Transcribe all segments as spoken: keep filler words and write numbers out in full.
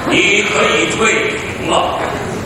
你可以退出了。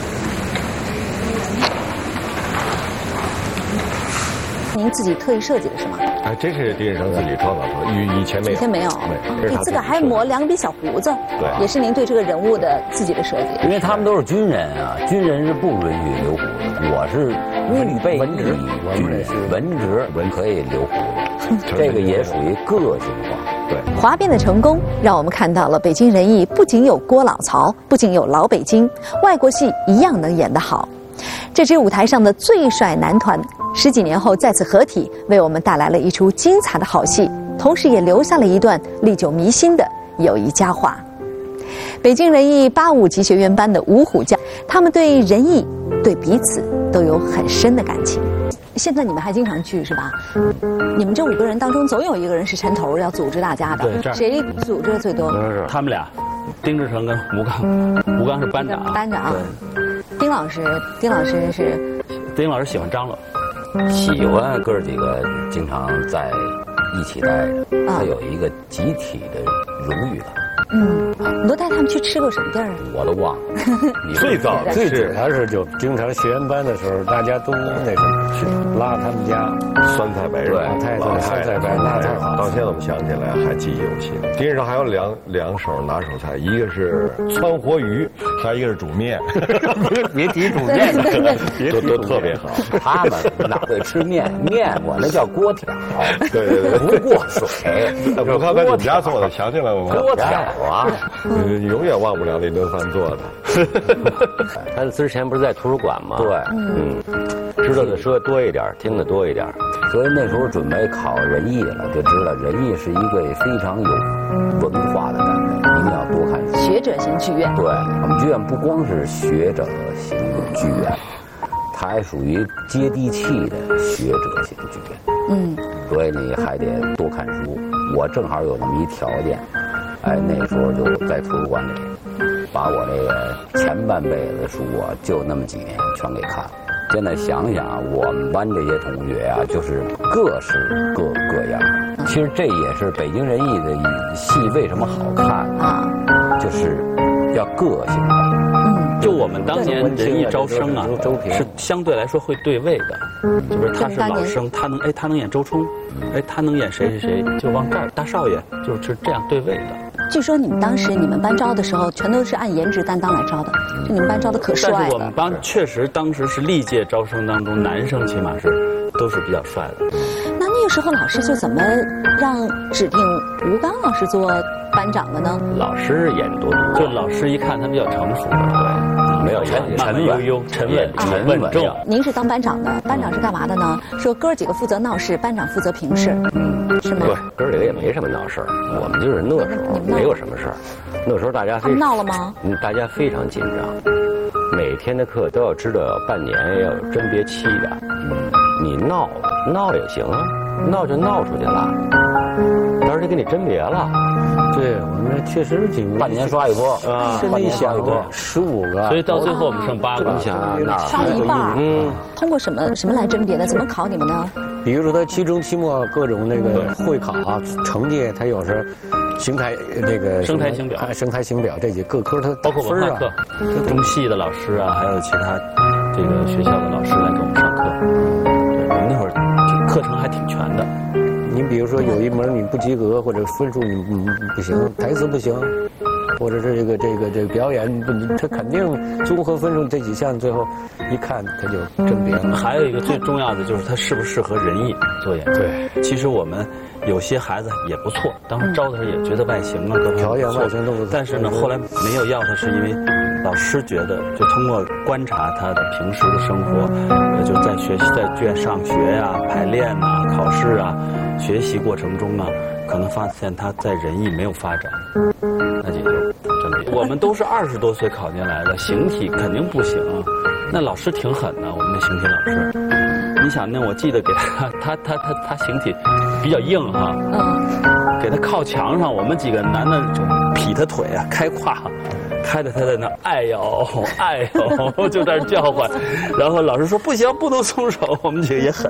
您自己特意设计的是吗？ 哎，这是狄仁生自己创造的，以以前没有。 以前没有。 对， 你自个儿还抹两笔小胡子， 对， 也是您对这个人物的自己的设计。 因为他们都是军人啊，军人是不允许留胡子。我是预备文职， 军人是文职，文可以留胡子，这个也属于个性化。 对， 哗变的成功让我们看到了北京人艺不仅有郭老曹，不仅有老北京，外国戏一样能演得好。这支舞台上的最帅男团，十几年后再次合体，为我们带来了一出精彩的好戏，同时也留下了一段历久弥新的友谊佳话。北京人艺八五级学员班的五虎将，他们对人艺、对彼此都有很深的感情。现在你们还经常聚是吧？你们这五个人当中，总有一个人是陈头，要组织大家的。 对， 谁组织的最多？ 他们俩，丁志成跟吴刚，吴刚是班长。 班长。 对。 丁老师，丁老师是。 丁老师喜欢张罗， 喜欢哥几个经常在一起待着，他有一个集体的荣誉感。 嗯，你都带他们去吃过什么地儿？ 我都忘了。 最早最主要是就经常学员班的时候，大家都那个去拉他们家酸菜白肉， 老太太酸菜白辣菜好。 到现在我们想起来还记忆犹新。狄仁生还有两两手拿手菜，一个是汆活鱼，还有一个是煮面。 别提煮面了， 都都特别好。 他们哪会吃面？面我那叫锅条， 对对对， 不过水。 我刚才你们家做的，想起来了吗？ 锅条啊， 你永远忘不了那顿饭做的。 他之前不是在图书馆吗？ 对， 嗯，知道的说多一点，听得多一点， 所以那时候准备考人艺了，就知道人艺是一个非常有文化的单位，一定要多看书。 学者型剧院。 对，我们剧院不光是学者型的剧院，它还属于接地气的学者型剧院。 嗯， 所以你还得多看书。我正好有那么一条件，哎，那时候就在图书馆里，把我这个前半辈子的书啊，就那么几年全给看了。现在想想，我们班这些同学啊，就是各式各各样。其实这也是北京人艺的戏为什么好看啊，就是要个性化。 嗯， 就我们当年人艺招生啊，是相对来说会对位的，就是他是老生，他能哎他能演周冲，哎他能演谁谁谁，就往这儿大少爷就是这样对位的。 据说你们当时你们班招的时候，全都是按颜值担当来招的，就你们班招的可帅了。 但是我们班确实当时是历届招生当中，男生起码是都是比较帅的。 那那个时候老师就怎么让指定吴刚老师做班长的呢？ 老师演多多， 就老师一看他比较成熟，对， 没有沉沉悠悠、沉稳、沉稳重。 您是当班长的，班长是干嘛的呢？说哥儿几个负责闹事，班长负责平事，嗯，是吗？ 对，哥儿几个也没什么闹事儿，我们就是那时候没有什么事儿，那时候大家他们闹了吗？ 嗯，大家非常紧张，每天的课都要知道半年要甄别期的，嗯，你闹了闹也行啊，闹就闹出去了，到时候就给你甄别了。 对，我们确实挺半年刷一波啊，现在一想十五个， 所以到最后我们剩八个。 你想啊，那刷了一半。嗯，通过什么什么来甄别的？怎么考你们呢？ 比如说他期中、期末各种那个会考啊，成绩他有时形态那个生态型表、 生态型表这几各科他包括文化课，中戏的老师啊，还有其他这个学校的老师来给我们上课。对，我们那会儿课程还挺全的。 你比如说有一门你不及格，或者分数你嗯不行，台词不行，或者是这个这个这个表演不，他肯定综合分数这几项，最后一看他就甄别了。 还有一个最重要的就是他适不适合人艺做演。对，其实我们有些孩子也不错，当时招的时候也觉得外形啊各方面条件外形都不错， 但是呢后来没有要他，是因为老师觉得就通过观察他的平时的生活，呃就在学习在剧院上学呀、排练呐、考试啊。学习过程中啊，可能发现他在人艺没有发展，那也就真的。我们都是二十多岁考进来的，形体肯定不行。那老师挺狠的，我们那形体老师。你想，那我记得给他，他他他他形体比较硬哈，嗯，给他靠墙上，我们几个男的就劈他腿啊，开胯。开着他在那哎呦哎呦就在那叫唤，然后老师说不行不能松手，我们几个也狠，